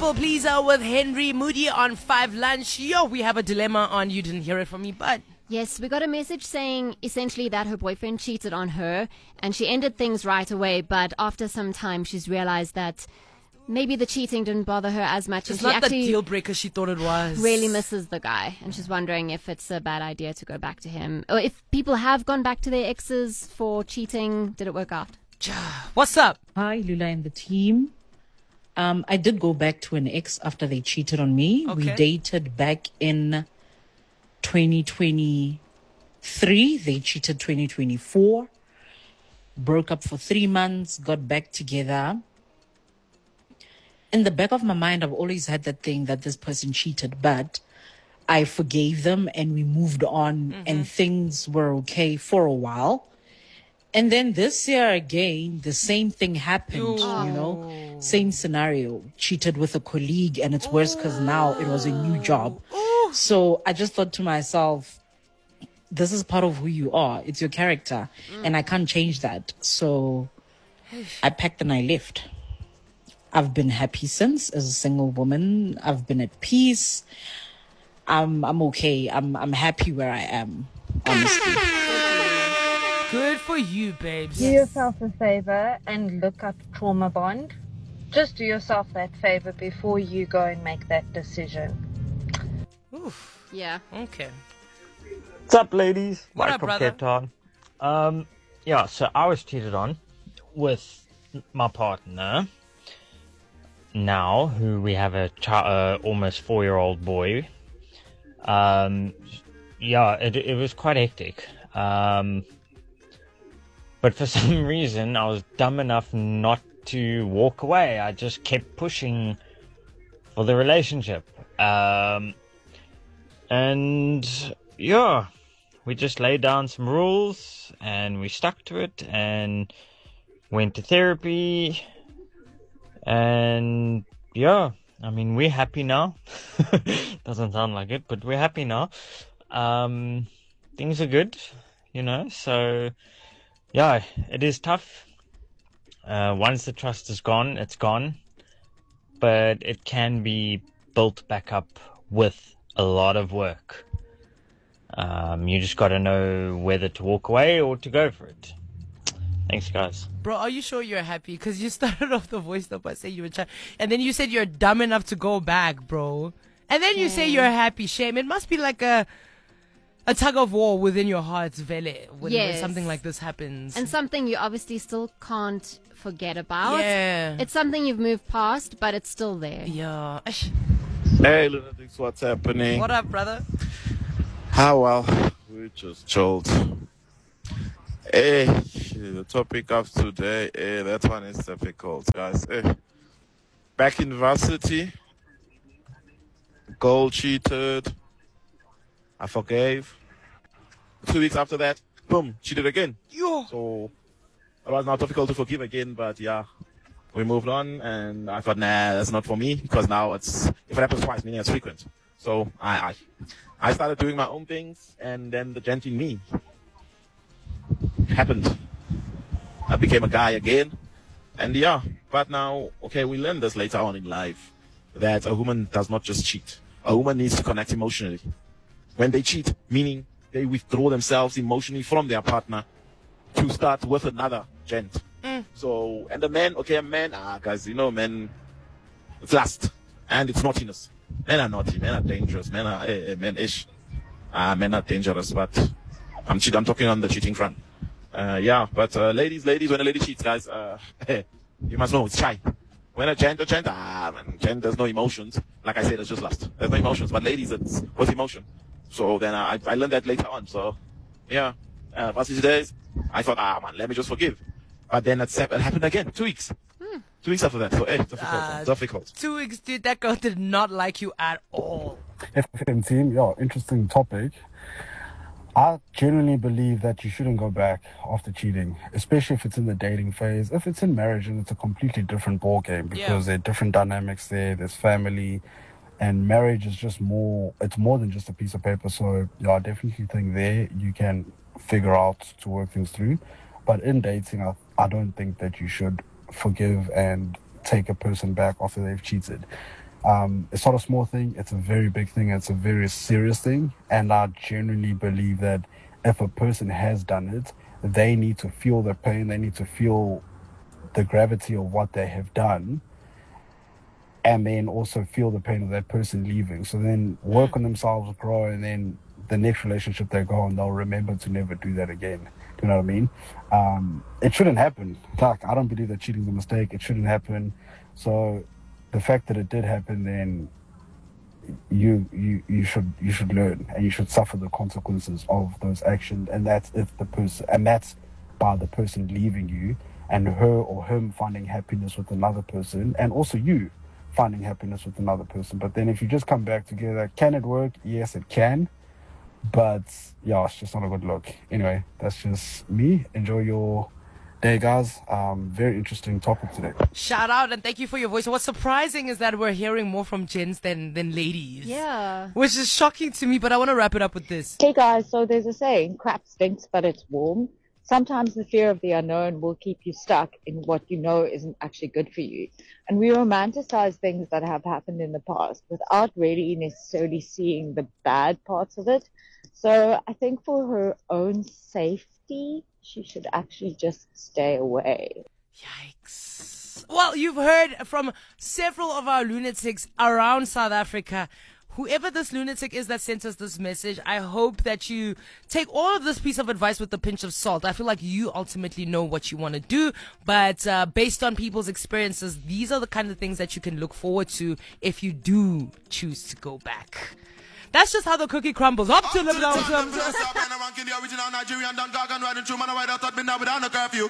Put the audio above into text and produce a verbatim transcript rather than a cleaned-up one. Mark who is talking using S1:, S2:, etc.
S1: People Pleaser with Henry Moody on Five Lunch. Yo, we have a dilemma on You Didn't Hear It From Me, but...
S2: Yes, we got a message saying essentially that her boyfriend cheated on her and she ended things right away, but after some time she's realized that maybe the cheating didn't bother her as much.
S1: It's
S2: and she
S1: not
S2: actually
S1: the deal breaker she thought it was.
S2: really misses the guy, and she's wondering if it's a bad idea to go back to him. Or if people have gone back to their exes for cheating, did it work out?
S1: What's up?
S3: Hi, Lula and the team. Um, I did go back to an ex after they cheated on me.
S1: Okay.
S3: We dated back in twenty twenty-three. They cheated twenty twenty-four. Broke up for three months, got back together. In the back of my mind, I've always had that thing that this person cheated, but I forgave them and we moved on mm-hmm. and things were okay for a while. And then this year again, the same thing happened,
S1: Ooh.
S3: you know, same scenario. Cheated with a colleague, and it's worse because now it was a new job.
S1: Ooh.
S3: So I just thought to myself, this is part of who you are. It's your character, mm. and I can't change that. So I packed and I left. I've been happy since as a single woman. I've been at peace. I'm I'm okay. I'm I'm happy where I am, honestly.
S1: Good for you, babes.
S4: Do yourself a favor and look up Trauma Bond. Just do yourself that favor before you go and make that decision.
S1: Oof.
S2: Yeah.
S1: Okay.
S5: What's up, ladies?
S1: What up,
S5: Michael
S1: brother?
S5: Keton. Um, yeah, so I was cheated on with my partner now, who we have a ch- uh, almost four-year-old boy. Um, yeah, it it was quite hectic. Um, but for some reason, I was dumb enough not to walk away. I just kept pushing for the relationship. Um, and yeah, we just laid down some rules and we stuck to it and went to therapy. And yeah, I mean, we're happy now. Doesn't sound like it, but we're happy now. Um, things are good, you know, so yeah, it is tough. Uh, once the trust is gone, it's gone. But it can be built back up with a lot of work. Um, you just got to know whether to walk away or to go for it. Thanks, guys.
S1: Bro, are you sure you're happy? Because you started off the voice note by saying you were trying, and then you said you're dumb enough to go back, bro. And then you say you're happy. Shame. It must be like a a tug of war within your heart, Vele, when,
S2: Yes.
S1: when something like this happens.
S2: And something you obviously still can't forget about.
S1: Yeah.
S2: It's something you've moved past, but it's still there.
S1: Yeah. Ash.
S6: Hey, Lunatics, what's happening?
S1: What up, brother?
S6: How well? We just chilled. Hey, the topic of today, hey, that one is difficult, guys. Hey. Back in varsity, goal cheated. I forgave. Two weeks after that, boom, cheated again.
S1: Yo.
S6: So it was now difficult to forgive again, but yeah, we moved on, and I thought, nah, that's not for me, because now it's, if it happens twice, meaning it's frequent. So I, I, I started doing my own things, and then the gent in me happened. I became a guy again, and yeah, but now, okay, we learned this later on in life, that a woman does not just cheat. A woman needs to connect emotionally. When they cheat, meaning they withdraw themselves emotionally from their partner to start with another gent.
S1: Mm.
S6: So, and the man, okay, a man, ah, guys, you know, men, it's lust, and it's naughtiness. Men are naughty, men are dangerous, men are, eh, eh, men-ish. Ah, men are dangerous, but I'm cheat, I'm talking on the cheating front. Uh, yeah, but, uh, ladies, ladies, when a lady cheats, guys, uh, you must know, it's shy. When a gent, a gent, ah, man, gent, there's no emotions. Like I said, it's just lust. There's no emotions, but ladies, it's with emotion. So then I, I learned that later on. So, yeah, uh, varsity days, I thought, ah, man, let me just forgive. But then it happened again, two weeks.
S2: Hmm.
S6: Two weeks after that. So, eh, difficult,
S1: Uh,
S6: difficult.
S1: Two weeks, dude. That girl did not like you at all.
S7: F M team, yeah, interesting topic. I genuinely believe that you shouldn't go back after cheating, especially if it's in the dating phase. If it's in marriage, and it's a completely different ball game because
S1: Yeah.
S7: there are different dynamics there. There's family, and marriage is just more. It's more than just a piece of paper. So yeah, I definitely think there you can figure out to work things through. But in dating, I, I don't think that you should forgive and take a person back after they've cheated. Um, it's not a small thing. It's a very big thing. It's a very serious thing. And I genuinely believe that if a person has done it, they need to feel the pain. They need to feel the gravity of what they have done, and then also feel the pain of that person leaving. So then work on themselves, grow, and then the next relationship they go on, they'll remember to never do that again. Do you know what I mean? Um, it shouldn't happen. Like, I don't believe that cheating's a mistake. It shouldn't happen. So the fact that it did happen, then you you you should you should learn, and you should suffer the consequences of those actions. And that's if the person, and that's by the person leaving you, and her or him finding happiness with another person, and also you finding happiness with another person. But then if you just come back together, can it work? Yes, it can. But yeah, it's just not a good look. Anyway, that's just me. Enjoy your day, guys. Um, very interesting topic today.
S1: Shout out and thank you for your voice. What's surprising is that we're hearing more from gents than, than ladies.
S2: Yeah.
S1: Which is shocking to me, but I want to wrap it up with this.
S8: Hey guys, so there's a saying, crap stinks but it's warm. Sometimes the fear of the unknown will keep you stuck in what you know isn't actually good for you. And we romanticize things that have happened in the past without really necessarily seeing the bad parts of it. So I think for her own safety, she should actually just stay away.
S1: Yikes. Well, you've heard from several of our lunatics around South Africa. Whoever this lunatic is that sent us this message, I hope that you take all of this piece of advice with a pinch of salt. I feel like you ultimately know what you want to do, but uh, based on people's experiences, these are the kind of things that you can look forward to if you do choose to go back. That's just how the cookie crumbles. Up to the